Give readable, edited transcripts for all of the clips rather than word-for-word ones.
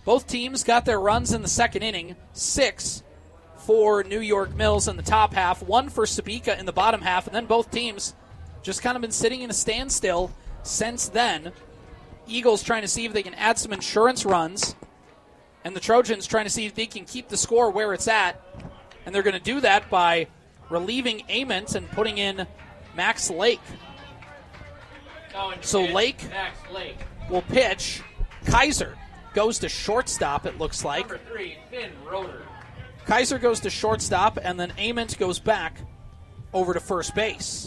Both teams got their runs in the second inning. 6 for New York Mills in the top half, 1 for Sebeka in the bottom half, and then both teams just kind of been sitting in a standstill since then. Eagles trying to see if they can add some insurance runs, and the Trojans trying to see if they can keep the score where it's at. And they're going to do that by relieving Ament and putting in Max Lake. So Lake will pitch. Kaiser goes to shortstop, it looks like. Number 3, Finn Roeder. Kaiser goes to shortstop, and then Ament goes back over to first base.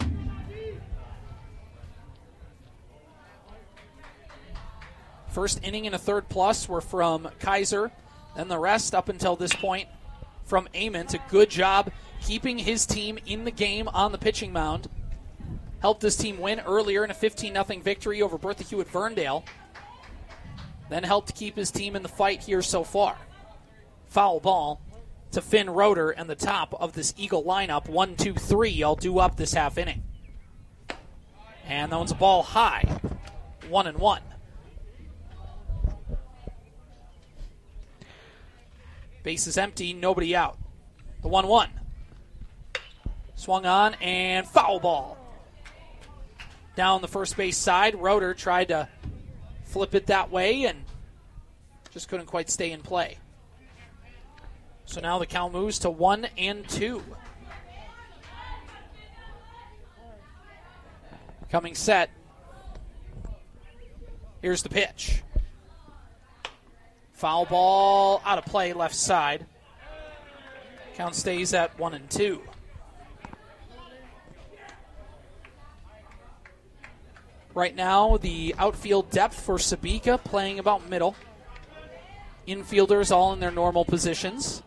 First inning and a third plus were from Kaiser, and the rest up until this point from Ament. A good job keeping his team in the game on the pitching mound. Helped his team win earlier in a 15-0 victory over Bertha Hewitt Verndale. Then helped keep his team in the fight here so far. Foul ball to Finn Roeder and the top of this Eagle lineup. 1-2-3 all due up this half inning. And that one's a ball high. 1-1. Base is empty, nobody out. The 1-1. Swung on and foul ball. Down the first base side, Roeder tried to flip it that way and just couldn't quite stay in play. So now the count moves to 1-2. Coming set. Here's the pitch. Foul ball out of play, left side. Count stays at 1-2. Right now, the outfield depth for Sebeka playing about middle. Infielders all in their normal positions.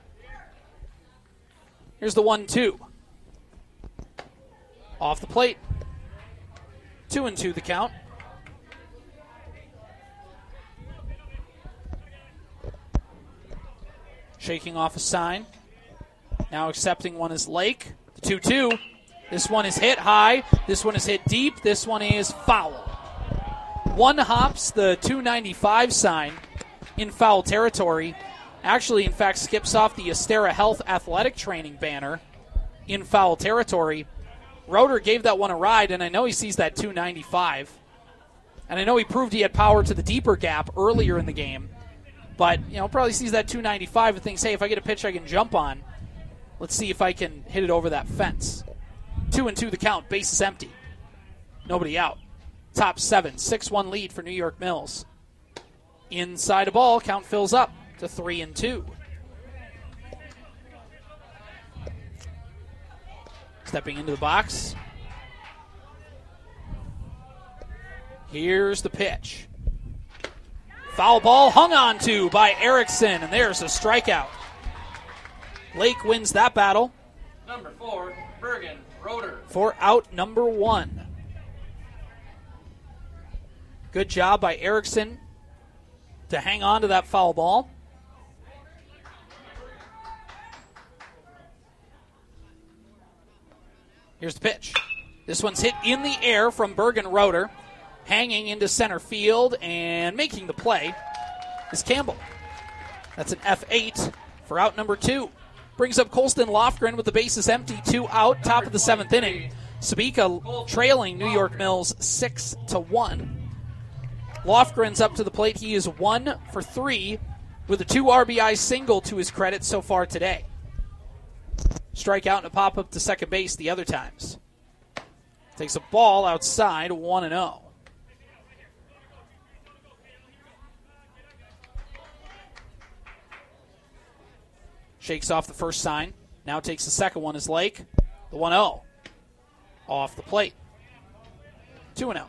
Here's the 1-2. Off the plate. 2-2 the count. Shaking off a sign. Now accepting one is Lake. The 2-2. This one is hit high. This one is hit deep. This one is foul. One hops the 295 sign in foul territory. Actually, in fact, skips off the Astera Health athletic training banner in foul territory. Roeder gave that one a ride, and I know he sees that 295. And I know he proved he had power to the deeper gap earlier in the game. But, probably sees that 295 and thinks, hey, if I get a pitch I can jump on, let's see if I can hit it over that fence. 2-2 the count. Base is empty. Nobody out. Top 7. 6-1 lead for New York Mills. Inside a ball. Count fills up to 3-2. Stepping into the box. Here's the pitch. Foul ball hung on to by Erickson, and there's a strikeout. Lake wins that battle. Number 4, Bergen Roeder. For out number 1. Good job by Erickson to hang on to that foul ball. Here's the pitch. This one's hit in the air from Bergen Roeder. Hanging into center field and making the play is Campbell. That's an F8 for out number 2. Brings up Colston Lofgren with the bases empty. 2 out, top of the 7th inning. Sebeka trailing New York Mills 6-1. Lofgren's up to the plate. He is 1 for 3 with a 2 RBI single to his credit so far today. Strikeout and a pop up to second base the other times. Takes a ball outside, 1-0. Shakes off the first sign. Now takes the second one as Lake. The 1-0. Off the plate. 2-0.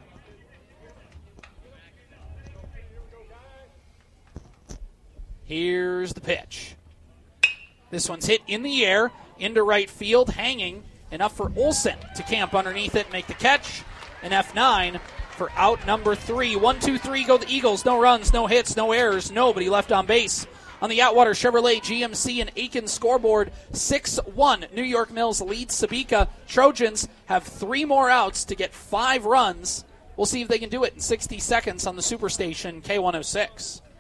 Here's the pitch. This one's hit in the air, into right field, hanging. Enough for Olsen to camp underneath it and make the catch. An F9 for out number 3. 1-2-3 go the Eagles. No runs, no hits, no errors, nobody left on base. On the Atwater Chevrolet GMC and Aiken scoreboard, 6-1. New York Mills leads Sebeka. Trojans have 3 more outs to get 5 runs. We'll see if they can do it in 60 seconds on the Superstation K106.